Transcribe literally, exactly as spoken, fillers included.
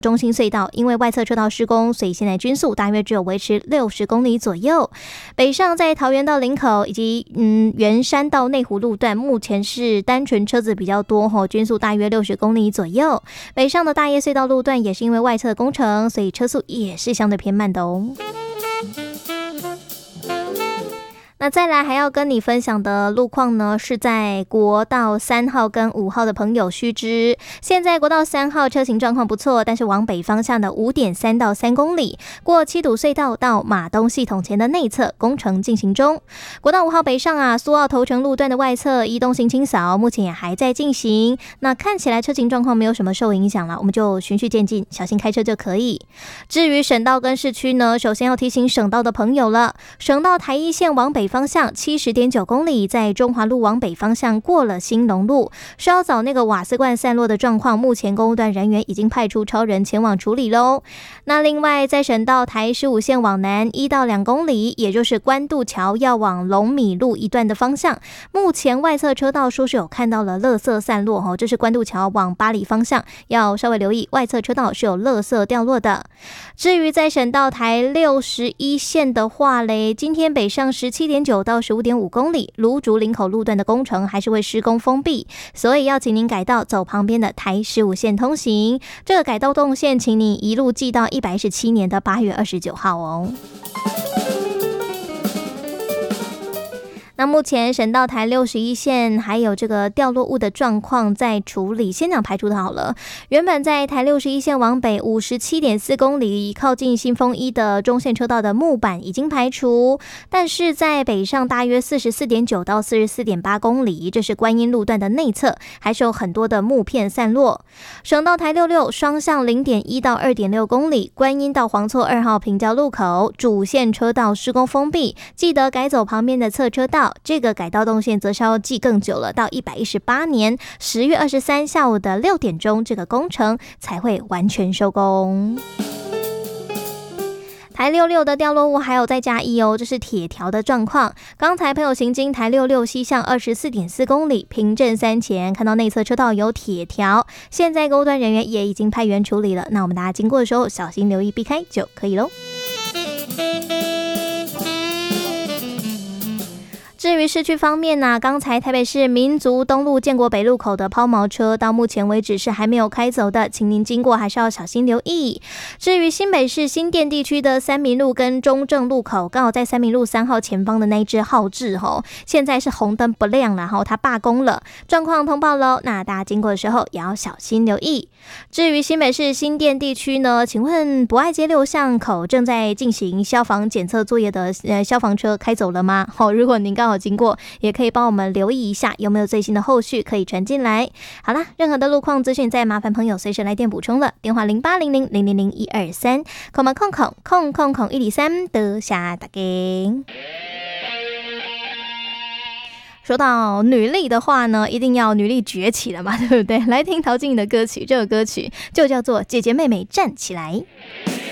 中心隧道因为外侧车道施工，所以现在均速大约只有维持六十公里左右。北上在桃园到林口以及嗯圆山到内湖路段，目前是单纯车子比较多吼，均速大约六十公里左右。北上的大叶隧道路段也是因为外侧工程，所以车速也是相对偏慢的哦。那再来还要跟你分享的路况呢，是在国道三号跟五号的朋友须知。现在国道三号车行状况不错，但是往北方向的 五点三到三公里，过七堵隧道到马东系统前的内侧工程进行中。国道五号北上啊，苏澳头城路段的外侧移动型清扫目前也还在进行。那看起来车行状况没有什么受影响了，我们就循序渐进，小心开车就可以。至于省道跟市区呢，首先要提醒省道的朋友了，省道台一线往北方向 七十点九公里，在中华路往北方向过了兴隆路，稍早那个瓦斯罐散落的状况，目前公务段人员已经派出超人前往处理咯。那另外在省道台十五线往南一到两公里，也就是关渡桥要往龙米路一段的方向，目前外侧车道说是有看到了垃圾散落哦，这是关渡桥往八里方向，要稍微留意外侧车道是有垃圾掉落的。至于在省道台六十一线的话嘞，今天北上 十七点九到 十五点五公里，芦竹林口路段的工程还是会施工封闭，所以要请您改道走旁边的台十五线通行。这个改道动线请你一路记到一百一十七年的八月二十九号哦。那目前省道台六十一线还有这个掉落物的状况在处理，先讲排除的好了。原本在台六十一线往北 五十七点四公里，靠近新丰一的中线车道的木板已经排除，但是在北上大约 四十四点九到 四十四点八公里，这是观音路段的内侧，还是有很多的木片散落。省道台六六双向 零点一到二点六公里，观音到黄厝二号平交路口主线车道施工封闭，记得改走旁边的侧车道。这个改道动线则是要记更久了，到一百一十八年十月二十三下午的六点钟，这个工程才会完全收工。台六六的掉落物还有再加一哦，这是铁条的状况。刚才朋友行经台六六西向 二十四点四公里，平镇三前看到内侧车道有铁条，现在公务端人员也已经派员处理了，那我们大家经过的时候小心留意避开就可以咯。至于市区方面呢、啊，刚才台北市民族东路建国北路口的抛锚车到目前为止是还没有开走的，请您经过还是要小心留意。至于新北市新店地区的三民路跟中正路口，刚好在三民路三号前方的那一只浩志吼，现在是红灯不亮了，吼，它罢工了，状况通报喽，那大家经过的时候也要小心留意。至于新北市新店地区呢，请问博爱街六巷口正在进行消防检测作业的呃消防车开走了吗？好，如果您刚好经过，也可以帮我们留意一下有没有最新的后续可以传进来。好啦，任何的路况资讯再麻烦朋友随时来电补充了，电话零八零零零零零一二三，空嘛空空空空空一二三，多谢大家。说到女力的话呢，一定要女力崛起了嘛，对不对？来听陶晶莹的歌曲，这首歌曲就叫做《姐姐妹妹站起来》。